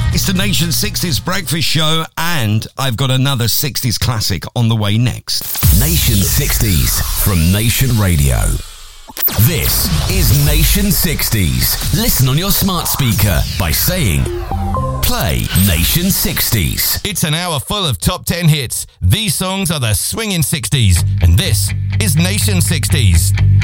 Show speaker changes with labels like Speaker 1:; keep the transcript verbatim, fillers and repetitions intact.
Speaker 1: It's the Nation sixties Breakfast Show, and I've got another sixties classic on the way next.
Speaker 2: Nation sixties from Nation Radio. This is Nation sixties. Listen on your smart speaker by saying, play Nation sixties.
Speaker 3: It's an hour full of top ten hits. These songs are the swinging sixties, and this is Nation sixties.